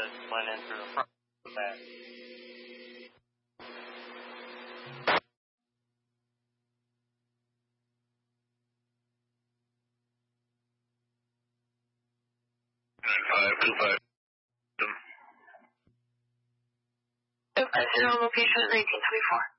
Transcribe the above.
that went in through the front of the back. On location at 1924.